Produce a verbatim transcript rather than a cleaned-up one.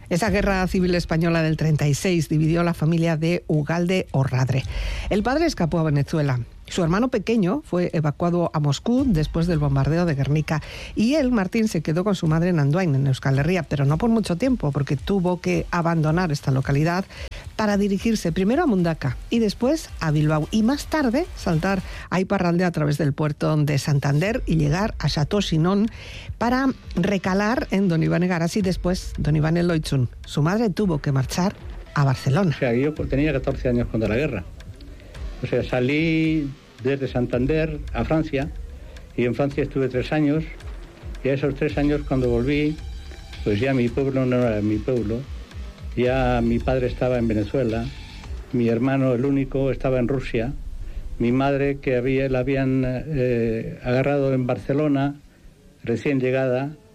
Esa guerra civil española del treinta y seis dividió la familia de Ugalde Orradre. El padre escapó a Venezuela. Su hermano pequeño fue evacuado a Moscú después del bombardeo de Guernica y él, Martín, se quedó con su madre en Andoain, en Euskal Herria, pero no por mucho tiempo, porque tuvo que abandonar esta localidad para dirigirse primero a Mundaka y después a Bilbao y más tarde saltar a Iparralde a través del puerto de Santander y llegar a Chateau Chinon para recalar en Don Iván Egaraz y después Don Iván Eloitzun. Su madre tuvo que marchar a Barcelona. O sea, yo tenía catorce años cuando la guerra. O sea, salí desde Santander a Francia y en Francia estuve tres años y a esos tres años cuando volví, pues ya mi pueblo no era mi pueblo, ya mi padre estaba en Venezuela, mi hermano, el único, estaba en Rusia, mi madre que había, la habían eh, agarrado en Barcelona, recién llegada,